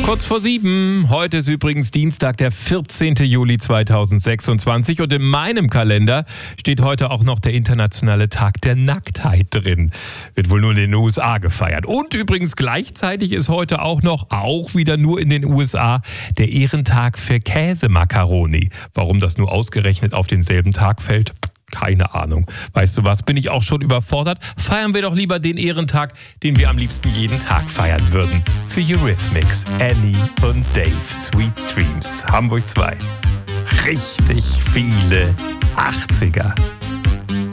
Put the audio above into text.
Kurz vor 7. Heute ist übrigens Dienstag, der 14. Juli 2026 und in meinem Kalender steht heute auch noch der internationale Tag der Nacktheit drin. Wird wohl nur in den USA gefeiert. Und übrigens gleichzeitig ist heute auch wieder nur in den USA, der Ehrentag für Käsemacaroni. Warum das nur ausgerechnet auf denselben Tag fällt? Keine Ahnung. Weißt du was, bin ich auch schon überfordert? Feiern wir doch lieber den Ehrentag, den wir am liebsten jeden Tag feiern würden. Für Eurythmics, Annie und Dave, Sweet Dreams, Hamburg 2. Richtig viele 80er.